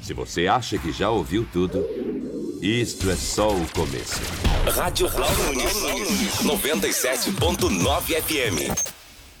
Se você acha que já ouviu tudo, isto é só o começo. Rádio Paulo Nunes, 97.9 FM.